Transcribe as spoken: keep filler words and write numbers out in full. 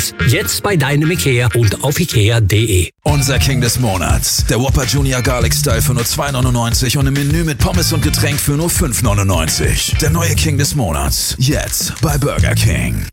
Preis. Jetzt bei deinem Ikea und auf ikea punkt de. Unser King des Monats. Der Whopper Junior Garlic Style für nur zwei neunundneunzig und im Menü mit Pommes und Getränk für nur fünf neunundneunzig. Der neue King des Monats. Jetzt bei Burger King.